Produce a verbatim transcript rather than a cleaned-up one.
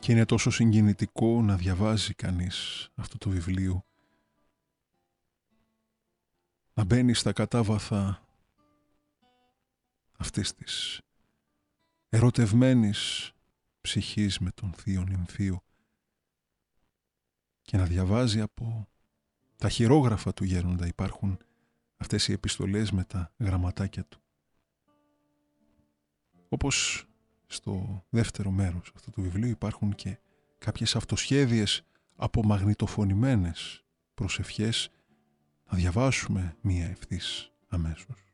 Και είναι τόσο συγκινητικό να διαβάζει κανείς αυτό το βιβλίο, να μπαίνει στα κατάβαθα αυτής της ερωτευμένης ψυχής με τον θείο νυμφίο και να διαβάζει από τα χειρόγραφα του γέροντα. Υπάρχουν αυτές οι επιστολές με τα γραμματάκια του. Όπως στο δεύτερο μέρος αυτού του βιβλίου υπάρχουν και κάποιες αυτοσχέδιες απομαγνητοφωνημένες προσευχές. Να διαβάσουμε μία ευθύς αμέσως.